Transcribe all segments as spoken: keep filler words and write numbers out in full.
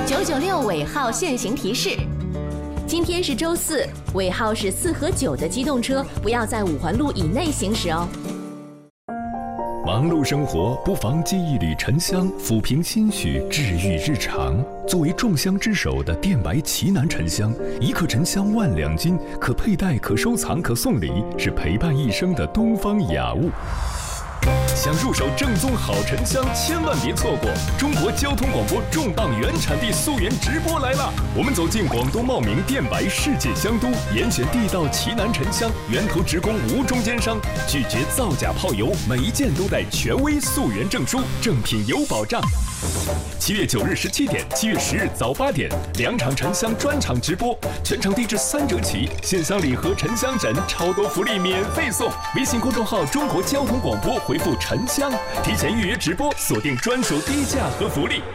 九九六尾号限行提示：今天是周四，尾号是四和九的机动车不要在五环路以内行驶哦。 忙碌生活，不妨寄一缕沉香，抚平心绪，治愈日常。作为众香之首的电白奇楠沉香，一克沉香万两金，可佩戴、可收藏、可送礼，是陪伴一生的东方雅物。想入手正宗好沉香，千万别错过！中国交通广播重磅原产地溯源直播来了！我们走进广东茂名电白世界香都，严选地道奇楠沉香，源头直供无中间商，拒绝造假泡油，每一件都带权威溯源证书，正品有保障。七月九日十七点，七月十日早八点，两场沉香专场直播，全场低至三折起，线香礼盒、沉香枕，超多福利免费送！微信公众号中国交通广播回复沉香，提前预约直播，锁定专属低价和福利。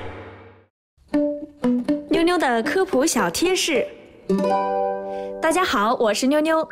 妞妞的科普小贴士。大家好，我是妞妞。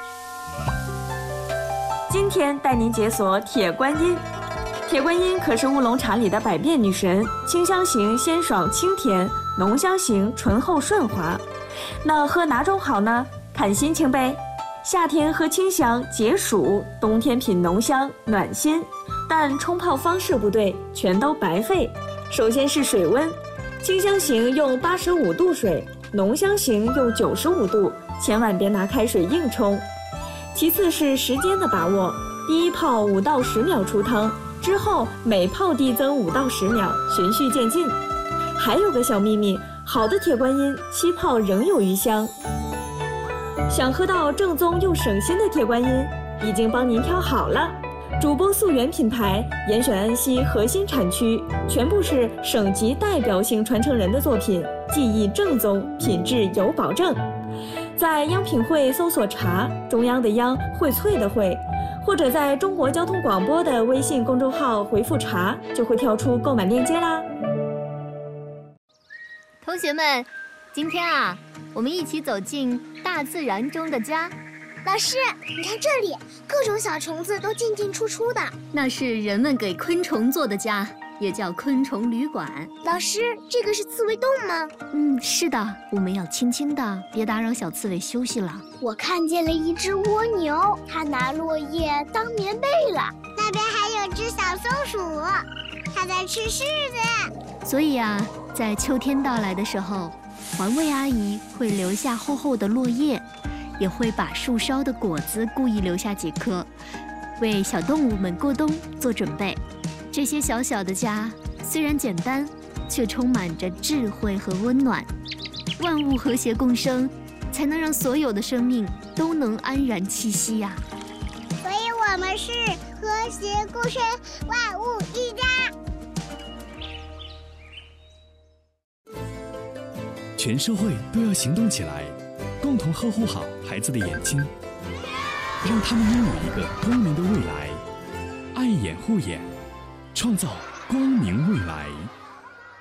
今天带您解锁铁观音。铁观音可是乌龙茶里的百变女神，清香型鲜爽清甜，浓香型醇厚顺滑。那喝哪种好呢？看心情呗。夏天喝清香解暑，冬天品浓香暖心。但冲泡方式不对，全都白费。首先是水温，清香型用八十五度水，浓香型用九十五度，千万别拿开水硬冲。其次是时间的把握，第一泡五到十秒出汤，之后每泡递增五到十秒，循序渐进。还有个小秘密，好的铁观音七泡仍有余香。想喝到正宗又省心的铁观音，已经帮您挑好了。主播溯源品牌，严选安溪核心产区，全部是省级代表性传承人的作品，技艺正宗，品质有保证。在央品汇搜索茶，中央的央，荟萃的荟，或者在中国交通广播的微信公众号回复茶，就会跳出购买链接啦。 同学们，今天啊，我们一起走进大自然中的家。 老师，你看这里，各种小虫子都进进出出的。 那是人们给昆虫做的家，也叫昆虫旅馆。 老师，这个是刺猬洞吗？ 嗯，是的，我们要轻轻的，别打扰小刺猬休息了。 我看见了一只蜗牛，它拿落叶当棉被了。那边还有只小松鼠，它在吃柿子。 所以啊，在秋天到来的时候，环卫阿姨会留下厚厚的落叶，也会把树梢的果子故意留下几颗，为小动物们过冬做准备。这些小小的家虽然简单，却充满着智慧和温暖。万物和谐共生，才能让所有的生命都能安然栖息呀、啊。 所以我们是和谐共生，万物一家。 全社会都要行动起来，共同呵护好孩子的眼睛，让他们拥有一个光明的未来。爱眼护眼，创造光明未来。